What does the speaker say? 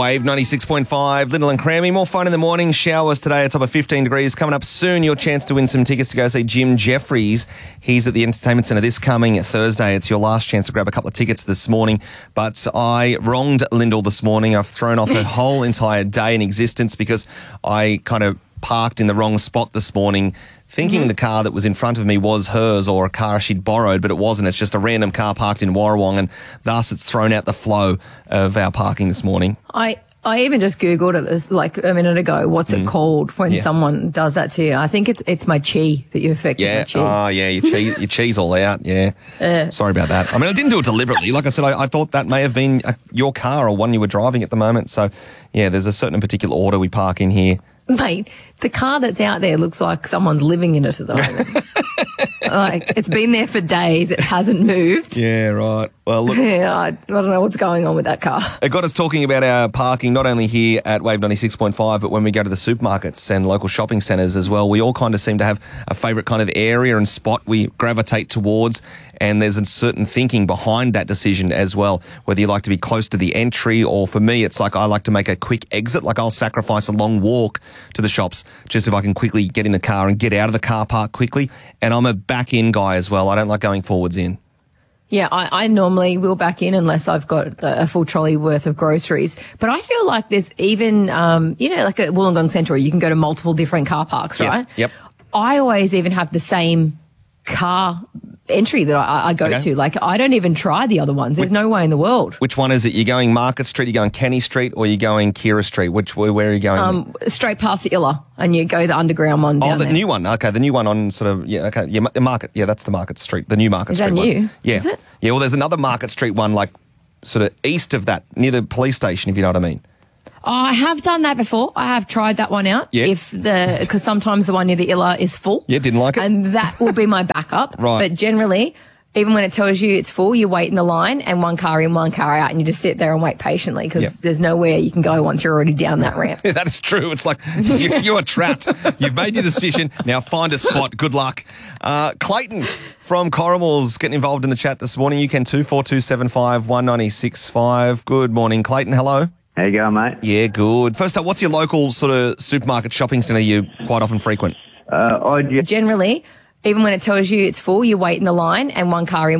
Wave 96.5, Little and Crammy. More fun in the morning. Showers today, a top of 15 degrees. Coming up soon, your chance to win some tickets to go see Jim Jeffries. He's at the Entertainment Centre this coming Thursday. It's your last chance to grab a couple of tickets this morning. But I wronged Lyndall this morning. I've thrown off her whole entire day in existence because I kind of parked in the wrong spot this morning, thinking the car that was in front of me was hers or a car she'd borrowed, but it wasn't. It's just a random car parked in Warrawong, and thus it's thrown out the flow of our parking this morning. I even just Googled it like a minute ago. What's it called when someone does that to you? I think it's my chi that you affected. Yeah. My chi. Oh, yeah. Your chi's all out. Yeah. Sorry about that. I mean, I didn't do it deliberately. Like I said, I thought that may have been your car or one you were driving at the moment. So, yeah, there's a certain particular order we park in here. Mate, the car that's out there looks like someone's living in it at the moment. Like, it's been there for days. It hasn't moved. Yeah, right. Well, look. Yeah, I don't know what's going on with that car. It got us talking about our parking, not only here at Wave 96.5, but when we go to the supermarkets and local shopping centres as well. We all kind of seem to have a favourite kind of area and spot we gravitate towards, and there's a certain thinking behind that decision as well, whether you like to be close to the entry or, for me, it's like I like to make a quick exit. Like, I'll sacrifice a long walk to the shops just if I can quickly get in the car and get out of the car park quickly. And I'm a back-in guy as well. I don't like going forwards in. Yeah, I normally will back in unless I've got a full trolley worth of groceries. But I feel like there's even, like at Wollongong Central, you can go to multiple different car parks, right? Yes, yep. I always even have the same car entry that I go to. Like, I don't even try the other ones. There's no way in the world. Which one is it? You're going Market Street, you're going Kenny Street, or you're going Kira Street? Where are you going? Straight past the Illa, and you go the underground one down the there. new one. Okay, the new one on sort of, the Market. Yeah, that's the Market Street, the new Market Street one. Is that new? Yeah. Is it? Yeah, well, there's another Market Street one, like, sort of east of that, near the police station, if you know what I mean. Oh, I have done that before. I have tried that one out. Yeah. Because sometimes the one near the Illa is full. Yeah, didn't like it. And that will be my backup. Right. But generally, even when it tells you it's full, you wait in the line and one car in, one car out, and you just sit there and wait patiently because there's nowhere you can go once you're already down that ramp. That is true. It's like you are trapped. You've made your decision. Now find a spot. Good luck. Clayton from Corrimal's getting involved in the chat this morning. You can 24275 196.5. Good morning, Clayton. Hello. How you going, mate? Yeah, good. First up, what's your local sort of supermarket shopping centre you quite often frequent? Generally, even when it tells you it's full, you wait in the line and one car in,